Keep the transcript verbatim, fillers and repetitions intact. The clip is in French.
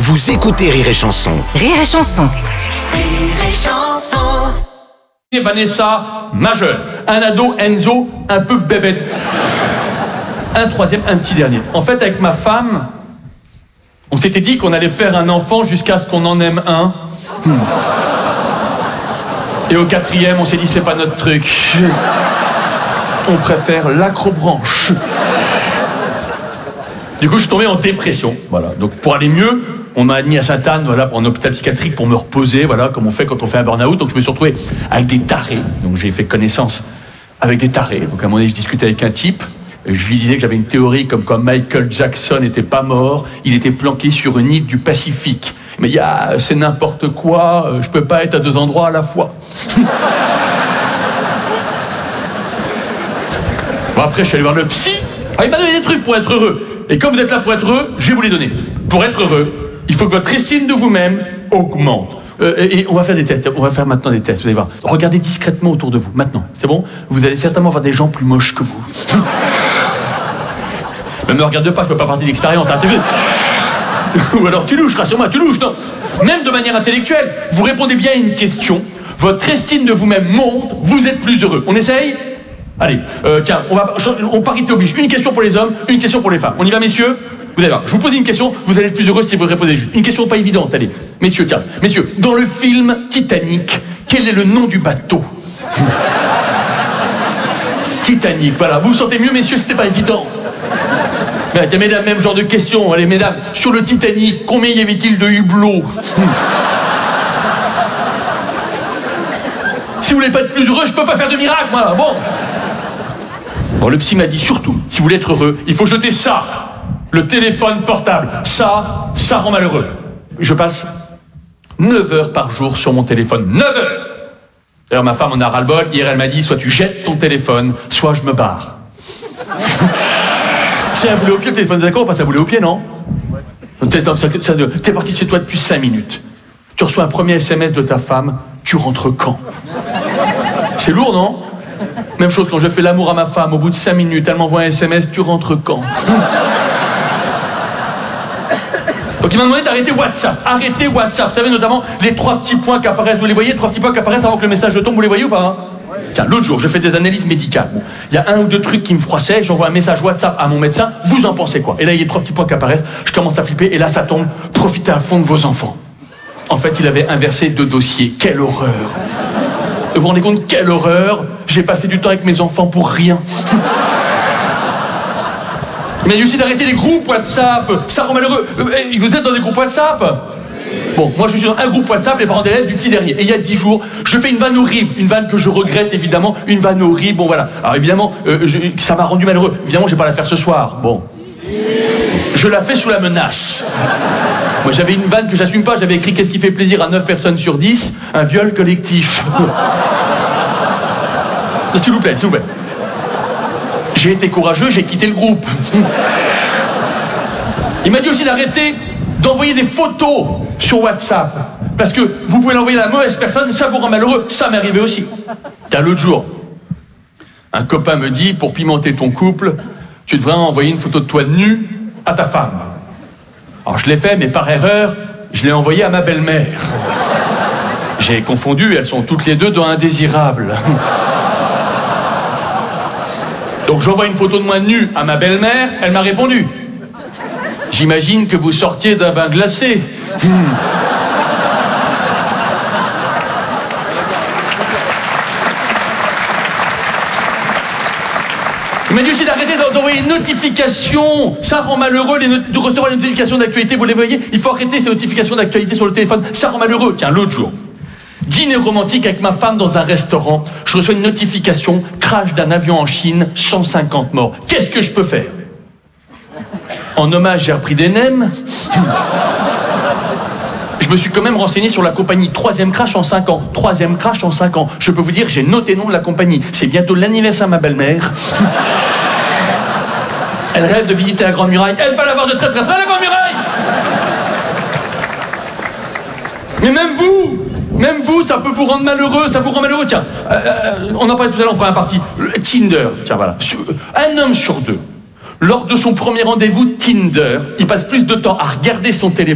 Vous écoutez Rire et Chanson. Rire et Chanson. Rire et Chanson. Et Vanessa, majeur. Un ado, Enzo, un peu bébête. Un troisième, un petit dernier. En fait, avec ma femme, on s'était dit qu'on allait faire un enfant jusqu'à ce qu'on en aime un. Hmm. Et au quatrième, on s'est dit, c'est pas notre truc. On préfère l'acrobranche. Du coup, je suis tombé en dépression. Voilà. Donc, pour aller mieux, on m'a admis à Sainte-Anne, voilà, pour un hôpital psychiatrique pour me reposer, voilà, comme on fait quand on fait un burn-out. Donc, je me suis retrouvé avec des tarés. Donc, j'ai fait connaissance avec des tarés. Donc, à un moment donné, je discutais avec un type. Et je lui disais que j'avais une théorie comme quoi Michael Jackson n'était pas mort. Il était planqué sur une île du Pacifique. Mais il y a, c'est n'importe quoi. Je peux pas être à deux endroits à la fois. Bon, après, je suis allé voir le psy. Ah, il m'a donné des trucs pour être heureux. Et comme vous êtes là pour être heureux, je vais vous les donner. Pour être heureux, il faut que votre estime de vous-même augmente. Euh, et on va faire des tests. On va faire maintenant des tests. Vous allez voir. Regardez discrètement autour de vous. Maintenant, c'est bon ? Vous allez certainement voir des gens plus moches que vous. Ne me regarde pas, je ne fais pas partie de l'expérience. Hein, ou alors tu louches, rassure-moi, tu louches. Non. Même de manière intellectuelle, vous répondez bien à une question. Votre estime de vous-même monte. Vous êtes plus heureux. On essaye ? Allez, euh, tiens, on va, on parité oblige. Une question pour les hommes, une question pour les femmes. On y va, messieurs ? Vous allez voir, je vous pose une question, vous allez être plus heureux si vous répondez juste. Une question pas évidente, allez. Messieurs, tiens, messieurs, dans le film Titanic, quel est le nom du bateau ? Titanic, voilà. Vous vous sentez mieux, messieurs, c'était pas évident. Mais tiens, mesdames, même genre de question. Allez, mesdames, sur le Titanic, combien y avait-il de hublots ? Si vous voulez pas être plus heureux, je peux pas faire de miracle, moi, bon. Bon, le psy m'a dit, surtout, si vous voulez être heureux, il faut jeter ça, le téléphone portable. Ça, ça rend malheureux. Je passe neuf heures par jour sur mon téléphone. neuf heures. D'ailleurs, ma femme en a ras-le-bol. Hier, elle m'a dit, soit tu jettes ton téléphone, soit je me barre. C'est un boulet au pied, le téléphone, d'accord, on passe un boulet au pied, non ? T'es parti de chez toi depuis cinq minutes. Tu reçois un premier S M S de ta femme, tu rentres quand ? C'est lourd, non ? Même chose quand je fais l'amour à ma femme, au bout de cinq minutes, elle m'envoie un S M S, tu rentres quand ? Donc il m'a demandé d'arrêter WhatsApp. Arrêtez WhatsApp. Vous savez notamment les trois petits points qui apparaissent. Vous les voyez, trois petits points qui apparaissent avant que le message tombe. Vous les voyez ou pas hein ? Tiens, l'autre jour, je fais des analyses médicales. Bon, il y a un ou deux trucs qui me froissaient. J'envoie un message WhatsApp à mon médecin. Vous en pensez quoi ? Et là, il y a trois petits points qui apparaissent. Je commence à flipper et là, ça tombe. Profitez à fond de vos enfants. En fait, il avait inversé deux dossiers. Quelle horreur ! Vous vous rendez compte, quelle horreur ! J'ai passé du temps avec mes enfants pour rien. Mais il y a aussi d'arrêter les groupes WhatsApp. Ça rend malheureux. Vous êtes dans des groupes WhatsApp ? Bon, moi je suis dans un groupe WhatsApp, les parents d'élèves du petit dernier. Et il y a dix jours, je fais une vanne horrible. Une vanne que je regrette évidemment. Une vanne horrible. Bon voilà. Alors évidemment, euh, je, ça m'a rendu malheureux. Évidemment, je vais pas la faire ce soir. Bon. Je la fais sous la menace. Moi j'avais une vanne que j'assume pas. J'avais écrit qu'est-ce qui fait plaisir à neuf personnes sur dix ? Un viol collectif. S'il vous plaît, s'il vous plaît. J'ai été courageux, j'ai quitté le groupe. Il m'a dit aussi d'arrêter d'envoyer des photos sur WhatsApp. Parce que vous pouvez l'envoyer à la mauvaise personne, ça vous rend malheureux. Ça m'est arrivé aussi. Car l'autre jour, un copain me dit, pour pimenter ton couple, tu devrais envoyer une photo de toi nue à ta femme. Alors je l'ai fait, mais par erreur, je l'ai envoyé à ma belle-mère. J'ai confondu, elles sont toutes les deux dans Indésirables. Donc j'envoie une photo de moi nue à ma belle-mère, elle m'a répondu. J'imagine que vous sortiez d'un bain glacé. Hmm. Il m'a dit aussi d'arrêter d'envoyer une notification. Ça rend malheureux les not- de recevoir les notifications d'actualité, vous les voyez ? Il faut arrêter ces notifications d'actualité sur le téléphone. Ça rend malheureux. Tiens, l'autre jour, dîner romantique avec ma femme dans un restaurant. Je reçois une notification, crash d'un avion en Chine, cent cinquante morts. Qu'est-ce que je peux faire ? En hommage, j'ai repris des nems. Je me suis quand même renseigné sur la compagnie. Troisième crash en cinq ans. Troisième crash en cinq ans. Je peux vous dire, j'ai noté le nom de la compagnie. C'est bientôt l'anniversaire de ma belle-mère. Elle rêve de visiter la Grande Muraille. Elle va la voir de très très près, la Grande Muraille. Mais même vous, même vous, ça peut vous rendre malheureux, ça vous rend malheureux. Tiens, euh, euh, on en parlait tout à l'heure en première partie. Tinder, tiens voilà. Un homme sur deux, lors de son premier rendez-vous Tinder, il passe plus de temps à regarder son téléphone